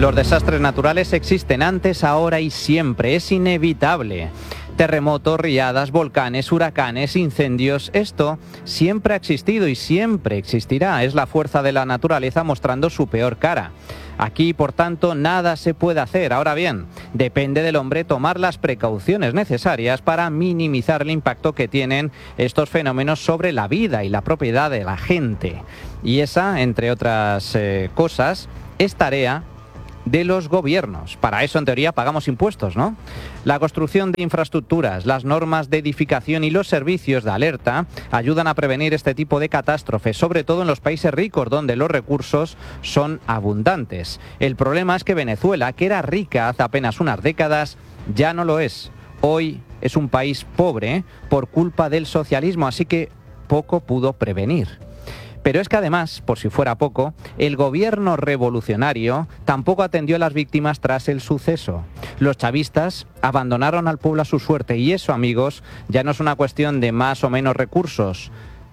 Los desastres naturales existen antes, ahora y siempre. Es inevitable. Terremotos, riadas, volcanes, huracanes, incendios, esto siempre ha existido y siempre existirá. Es la fuerza de la naturaleza mostrando su peor cara. Aquí, por tanto, nada se puede hacer. Ahora bien, depende del hombre tomar las precauciones necesarias para minimizar el impacto que tienen estos fenómenos sobre la vida y la propiedad de la gente. Y esa, entre otras cosas, es tarea de los gobiernos. Para eso, en teoría, pagamos impuestos, ¿no? La construcción de infraestructuras, las normas de edificación y los servicios de alerta ayudan a prevenir este tipo de catástrofes, sobre todo en los países ricos, donde los recursos son abundantes. El problema es que Venezuela, que era rica hace apenas unas décadas, ya no lo es. Hoy es un país pobre por culpa del socialismo, así que poco pudo prevenir. Pero es que además, por si fuera poco, el gobierno revolucionario tampoco atendió a las víctimas tras el suceso. Los chavistas abandonaron al pueblo a su suerte y eso, amigos, ya no es una cuestión de más o menos recursos,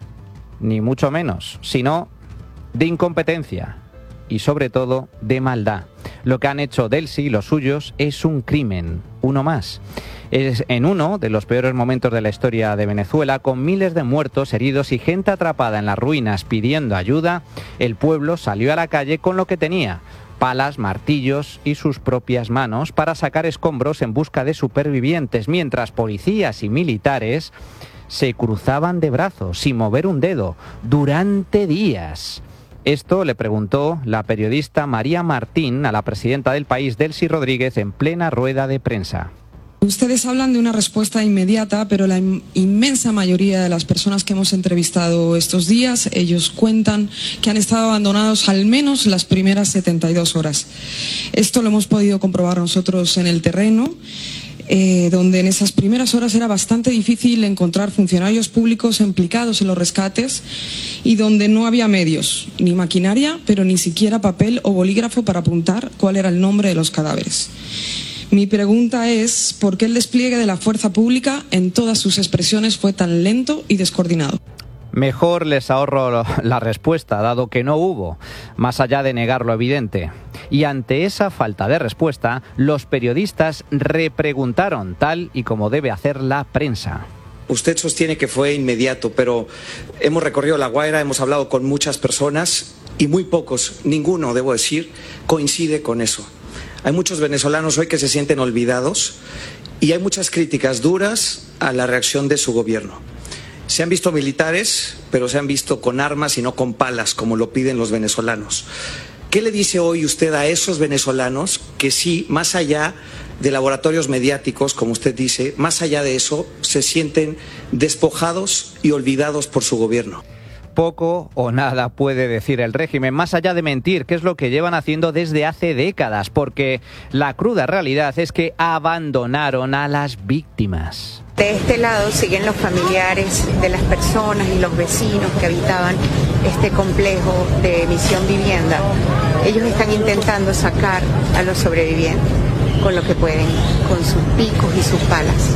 ni mucho menos, sino de incompetencia y sobre todo de maldad. Lo que han hecho Delcy y los suyos es un crimen, uno más. Es en uno de los peores momentos de la historia de Venezuela, con miles de muertos, heridos y gente atrapada en las ruinas pidiendo ayuda, el pueblo salió a la calle con lo que tenía: palas, martillos y sus propias manos para sacar escombros en busca de supervivientes, mientras policías y militares se cruzaban de brazos sin mover un dedo durante días. Esto le preguntó la periodista María Martín a la presidenta del país, Delcy Rodríguez, en plena rueda de prensa. Ustedes hablan de una respuesta inmediata, pero la inmensa mayoría de las personas que hemos entrevistado estos días, ellos cuentan que han estado abandonados al menos las primeras 72 horas. Esto lo hemos podido comprobar nosotros en el terreno, donde en esas primeras horas era bastante difícil encontrar funcionarios públicos implicados en los rescates y donde no había medios, ni maquinaria, pero ni siquiera papel o bolígrafo para apuntar cuál era el nombre de los cadáveres. Mi pregunta es, ¿por qué el despliegue de la fuerza pública en todas sus expresiones fue tan lento y descoordinado? Mejor les ahorro la respuesta, dado que no hubo, más allá de negar lo evidente. Y ante esa falta de respuesta, los periodistas repreguntaron, tal y como debe hacer la prensa. Usted sostiene que fue inmediato, pero hemos recorrido La Guaira, hemos hablado con muchas personas y muy pocos, ninguno, debo decir, coincide con eso. Hay muchos venezolanos hoy que se sienten olvidados y hay muchas críticas duras a la reacción de su gobierno. Se han visto militares, pero se han visto con armas y no con palas, como lo piden los venezolanos. ¿Qué le dice hoy usted a esos venezolanos que sí, más allá de laboratorios mediáticos, como usted dice, más allá de eso, se sienten despojados y olvidados por su gobierno? Poco o nada puede decir el régimen, más allá de mentir, que es lo que llevan haciendo desde hace décadas, porque la cruda realidad es que abandonaron a las víctimas. De este lado siguen los familiares de las personas y los vecinos que habitaban este complejo de Misión Vivienda. Ellos están intentando sacar a los sobrevivientes con lo que pueden, con sus picos y sus palas.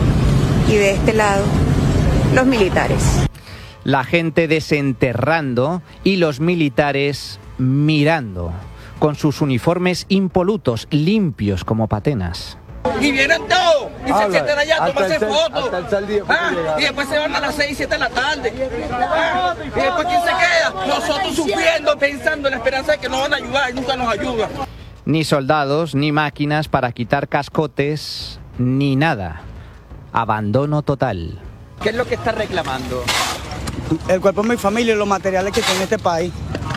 Y de este lado, los militares. La gente desenterrando y los militares mirando, con sus uniformes impolutos, limpios como patenas. Y vienen todos, y se sienten allá a tomarse fotos. Y después se van a las 6, 7 de la tarde. Y después ¿quién se queda? Nosotros sufriendo, pensando en la esperanza de que nos van a ayudar y nunca nos ayudan. Ni soldados, ni máquinas para quitar cascotes, ni nada. Abandono total. ¿Qué es lo que está reclamando? El cuerpo de mi familia y los materiales que tiene este país.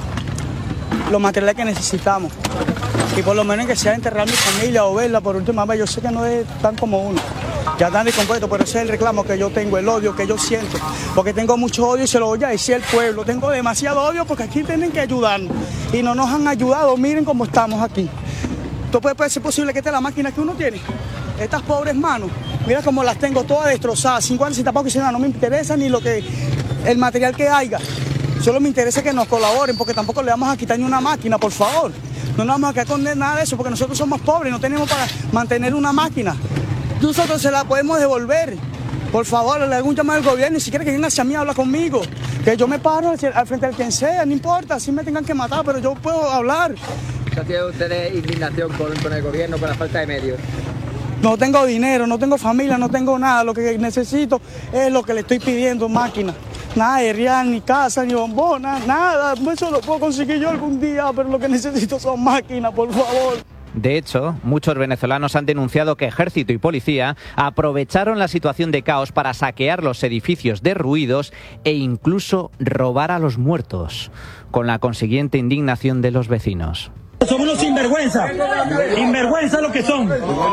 Los materiales que necesitamos. Y por lo menos que sea enterrar a mi familia o verla por última vez. Yo sé que no es tan como uno. Ya están descompuestos, pero ese es el reclamo que yo tengo, el odio que yo siento. Porque tengo mucho odio y se lo voy a decir al pueblo. Tengo demasiado odio porque aquí tienen que ayudarnos. Y no nos han ayudado. Miren cómo estamos aquí. ¿Esto puede ser posible que esta es la máquina que uno tiene? Estas pobres manos, mira cómo las tengo todas destrozadas. 50 sin tampoco y no me interesa ni lo que el material que haya. Solo me interesa que nos colaboren porque tampoco le vamos a quitar ni una máquina, por favor. No nos vamos a quedar con nada de eso porque nosotros somos pobres, no tenemos para mantener una máquina. Nosotros se la podemos devolver. Por favor, le hago un llamado al gobierno y si quiere que venga hacia mí, habla conmigo. Que yo me paro al frente del quien sea, no importa, si me tengan que matar, pero yo puedo hablar. ¿Tienen ustedes indignación con el gobierno, con la falta de medios? No tengo dinero, no tengo familia, no tengo nada. Lo que necesito es lo que le estoy pidiendo, máquina. Nada de real, ni casa, ni bombona, nada. Eso lo puedo conseguir yo algún día, pero lo que necesito son máquinas, por favor. De hecho, muchos venezolanos han denunciado que ejército y policía aprovecharon la situación de caos para saquear los edificios derruidos e incluso robar a los muertos, con la consiguiente indignación de los vecinos. Son unos sinvergüenza, sinvergüenza lo que son.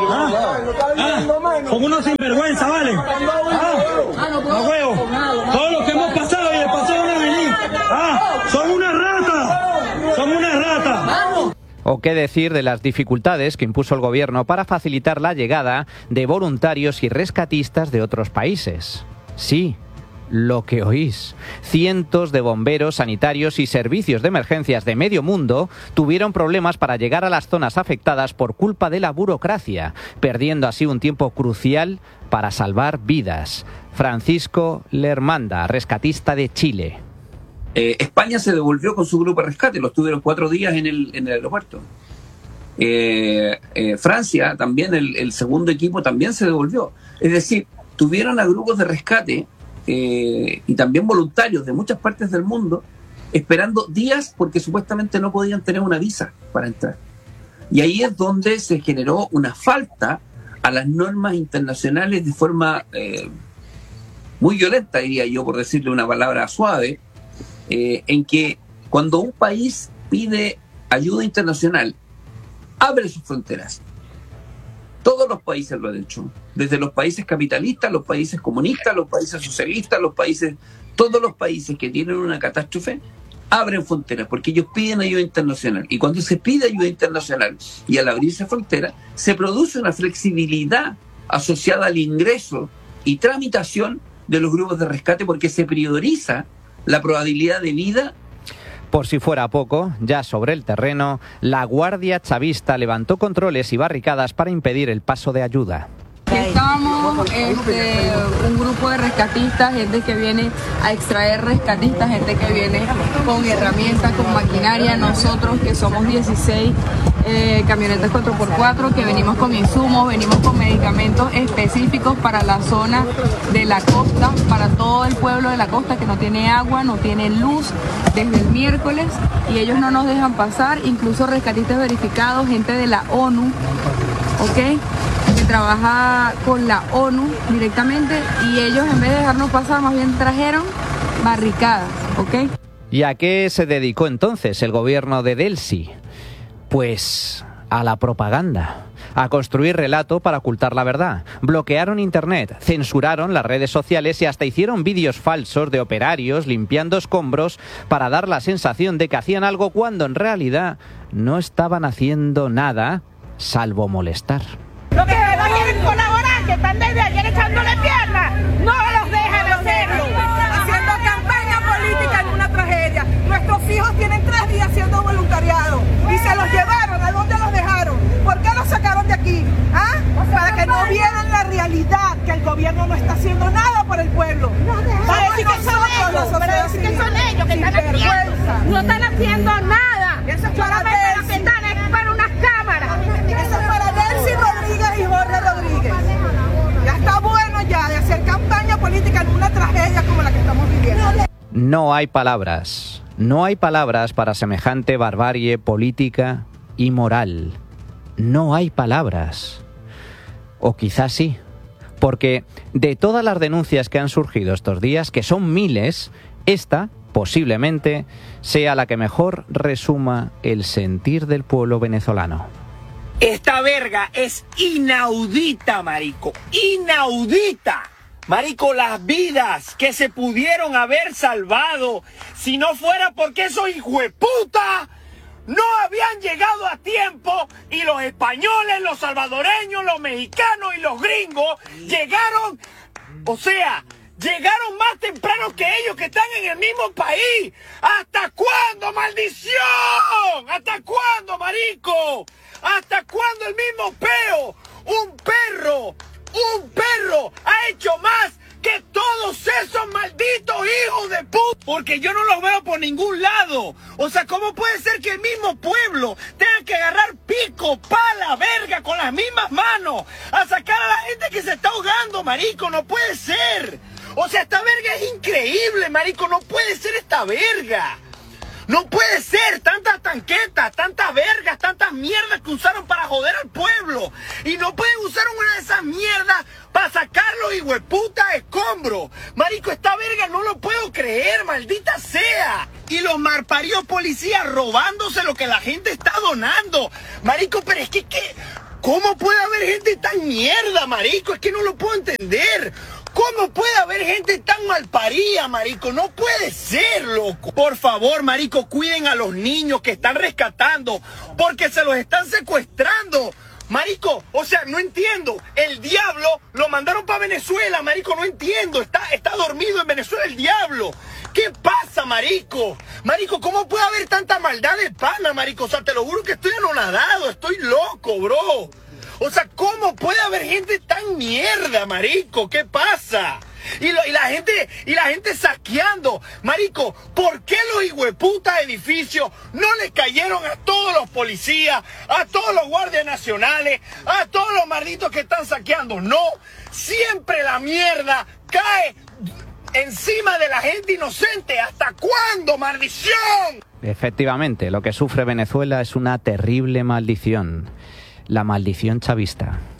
Son unos sinvergüenza, ¿vale? No huevo. Todo lo que hemos pasado y el pasado van a venir. Son una rata, son una rata. O qué decir de las dificultades que impuso el gobierno para facilitar la llegada de voluntarios y rescatistas de otros países. Sí, lo que oís. Cientos de bomberos, sanitarios y servicios de emergencias de medio mundo tuvieron problemas para llegar a las zonas afectadas por culpa de la burocracia, perdiendo así un tiempo crucial para salvar vidas. Francisco Lermanda, rescatista de Chile. España se devolvió con su grupo de rescate, los tuvieron 4 días en el aeropuerto. Francia, también el segundo equipo también se devolvió. Es decir, tuvieron a grupos de rescate y también voluntarios de muchas partes del mundo esperando días porque supuestamente no podían tener una visa para entrar. Y ahí es donde se generó una falta a las normas internacionales de forma muy violenta, diría yo, por decirle una palabra suave, en que cuando un país pide ayuda internacional, abre sus fronteras. Todos los países lo han hecho, desde los países capitalistas, los países comunistas, los países socialistas, todos los países que tienen una catástrofe abren fronteras porque ellos piden ayuda internacional. Y cuando se pide ayuda internacional y al abrirse fronteras, se produce una flexibilidad asociada al ingreso y tramitación de los grupos de rescate porque se prioriza la probabilidad de vida. Por si fuera poco, ya sobre el terreno, la Guardia Chavista levantó controles y barricadas para impedir el paso de ayuda. Estamos un grupo de rescatistas, gente que viene a extraer rescatistas, gente que viene con herramientas, con maquinaria. Nosotros que somos 16 camionetas 4x4 que venimos con insumos, venimos con medicamentos específicos para la zona de la costa, para todo el pueblo de la costa que no tiene agua, no tiene luz desde el miércoles y ellos no nos dejan pasar, incluso rescatistas verificados, gente de la ONU, ¿ok? Que trabaja con la ONU directamente y ellos en vez de dejarnos pasar más bien trajeron barricadas, ¿ok? ¿Y a qué se dedicó entonces el gobierno de Delcy? Pues a la propaganda, a construir relato para ocultar la verdad. Bloquearon internet, censuraron las redes sociales y hasta hicieron vídeos falsos de operarios limpiando escombros para dar la sensación de que hacían algo cuando en realidad no estaban haciendo nada salvo molestar. Los que no quieren colaborar, que están desde ayer echándole piernas, no los dejan hacerlo. Haciendo campaña política en una tragedia. Nuestros hijos tienen 3 días haciendo voluntariado y se los llevaron. ¿A dónde los dejaron? ¿Por qué los sacaron de aquí? ¿Ah? Para que no vieran la realidad, que el gobierno no está haciendo nada por el pueblo. Para decir que son ellos que están haciendo. No están haciendo nada. Eso es para lo que están es para unas cámaras. Eso es para Delcy Rodríguez y Jorge Rodríguez. Ya está bueno ya de hacer campaña política en una tragedia como la que estamos viviendo. No hay palabras para semejante barbarie política y moral. No hay palabras. O quizás sí, porque de todas las denuncias que han surgido estos días, que son miles, esta posiblemente sea la que mejor resuma el sentir del pueblo venezolano. Esta verga es inaudita, marico. Inaudita. Marico, las vidas que se pudieron haber salvado si no fuera porque esos hijueputas no habían llegado a tiempo y los españoles, los salvadoreños, los mexicanos y los gringos llegaron, llegaron más temprano que ellos que están en el mismo país. ¿Hasta cuándo, maldición? ¿Hasta cuándo, marico? ¿Hasta cuándo el mismo peo? Un perro ha hecho más que todos esos malditos hijos de puta. Porque yo no los veo por ningún lado. O sea, ¿cómo puede ser que el mismo pueblo tenga que marico, no puede ser. O sea, esta verga es increíble, marico, no puede ser esta verga. No puede ser, tantas tanquetas, tantas vergas, tantas mierdas que usaron para joder al pueblo. Y no pueden usar una de esas mierdas para sacarlo, hijueputa, escombro. Marico, esta verga no lo puedo creer, maldita sea. Y los malparidos policías robándose lo que la gente está donando. Marico, pero es que, ¿cómo puede haber gente tan mierda, marico? Es que no lo puedo entender. ¿Cómo puede haber gente tan malparida, marico? No puede ser, loco. Por favor, marico, cuiden a los niños que están rescatando, porque se los están secuestrando. Marico, o sea, no entiendo. El diablo lo mandaron para Venezuela, marico, no entiendo. Está dormido en Venezuela el diablo. ¿Qué pasa, marico? Marico, ¿cómo puede haber tanta maldad de pana, marico? O sea, te lo juro que estoy anonadado, estoy loco, bro. O sea, ¿cómo puede haber gente tan mierda, marico? ¿Qué pasa? Y la gente saqueando. Marico, ¿por qué los hijueputas edificios no le cayeron a todos los policías, a todos los guardias nacionales, a todos los malditos que están saqueando? No, siempre la mierda cae encima de la gente inocente. ¿Hasta cuándo, maldición? Efectivamente, lo que sufre Venezuela es una terrible maldición. La maldición chavista.